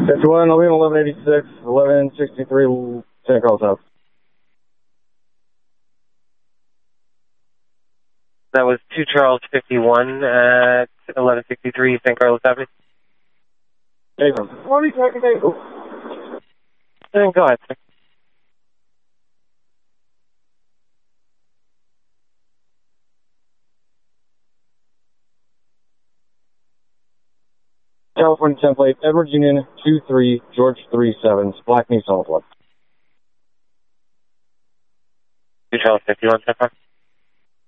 51, I'll be in 1186, 1163, Santa Carlos South. That was 2 Charles 51 at 1163 St. Carlos Avenue. Hey, let me check it out. Go ahead, sir. California template, Edward Union 23, George 37, Black Knee Solid. 2 Charles 51, so far.